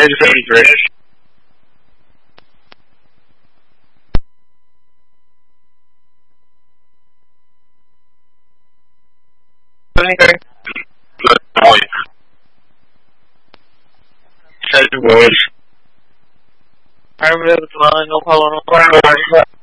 73. Okay. Said words. I remember the line, no problem.